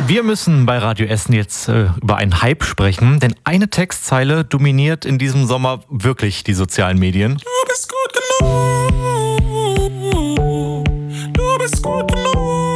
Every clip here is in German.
Wir müssen bei Radio Essen jetzt über einen Hype sprechen, denn eine Textzeile dominiert in diesem Sommer wirklich die sozialen Medien. Du bist gut genug. Du bist gut genug.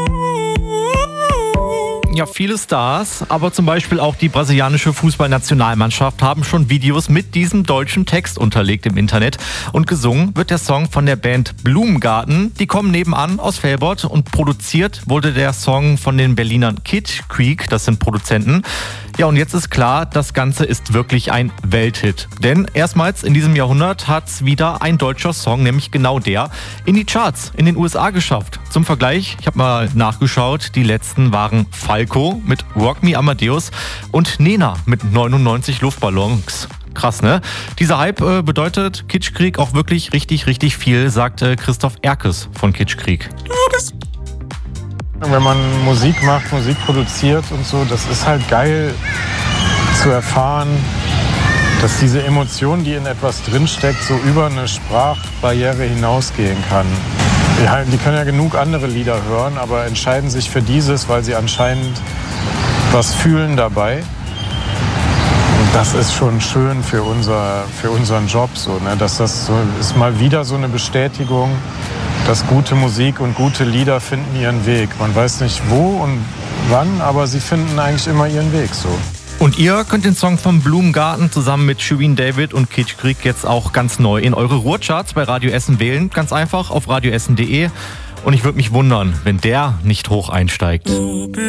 Ja, viele Stars, aber zum Beispiel auch die brasilianische Fußballnationalmannschaft haben schon Videos mit diesem deutschen Text unterlegt im Internet. Und gesungen wird der Song von der Band Blumengarten. Die kommen nebenan aus Velbert und produziert wurde der Song von den Berlinern Kid Creek, das sind Produzenten. Ja, und jetzt ist klar, das Ganze ist wirklich ein Welthit. Denn erstmals in diesem Jahrhundert hat es wieder ein deutscher Song, nämlich genau der, in die Charts in den USA geschafft. Zum Vergleich, ich habe mal nachgeschaut, die letzten waren Falco mit Rock Me Amadeus und Nena mit 99 Luftballons. Krass, ne? Dieser Hype bedeutet Kitsch Krieg auch wirklich richtig, richtig viel, sagt Christoph Erkes von Kitsch Krieg. Wenn man Musik macht, Musik produziert und so, das ist halt geil zu erfahren, dass diese Emotion, die in etwas drinsteckt, so über eine Sprachbarriere hinausgehen kann. Die können ja genug andere Lieder hören, aber entscheiden sich für dieses, weil sie anscheinend was fühlen dabei. Und das ist schon schön für unseren Job so, ne? Dass das so ist, mal wieder so eine Bestätigung, dass gute Musik und gute Lieder finden ihren Weg. Man weiß nicht wo und wann, aber sie finden eigentlich immer ihren Weg so. Und ihr könnt den Song vom Blumengarten zusammen mit Shirin David und Kitsch Krieg jetzt auch ganz neu in eure Ruhrcharts bei Radio Essen wählen. Ganz einfach auf radioessen.de. Und ich würde mich wundern, wenn der nicht hoch einsteigt.